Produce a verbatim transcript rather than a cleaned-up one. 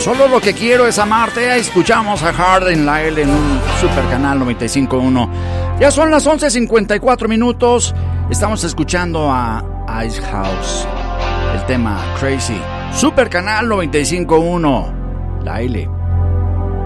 Solo lo que quiero es amarte. Escuchamos a Hard en la L en un super canal noventa y cinco punto uno. Ya son las once cincuenta y cuatro minutos. Estamos escuchando a Ice House, el tema Crazy. Super canal noventa y cinco punto uno, la L.